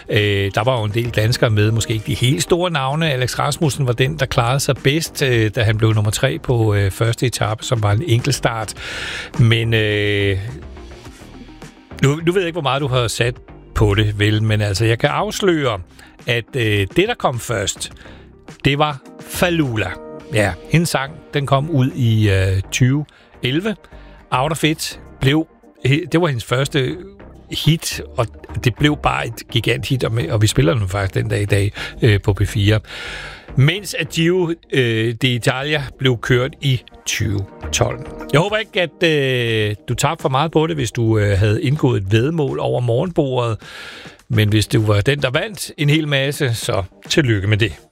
Der var jo en del danskere med, måske ikke de helt store navne. Alex Rasmussen var den, der klarede sig bedst, da han blev nummer 3 på første etape, som var en enkeltstart. Men nu ved jeg ikke, hvor meget du har sat på det, vel, men altså, jeg kan afsløre, at det, der kom først, det var Falula. Ja, hendes sang, den kom ud i 2011. Out of It det var hendes første hit, og det blev bare et giganthit, og vi spiller den faktisk den dag i dag på P4. Mens Giro d'Italia blev kørt i 2012. Jeg håber ikke, at du tabte for meget på det, hvis du havde indgået et væddemål over morgenbordet. Men hvis du var den, der vandt en hel masse, så tillykke med det.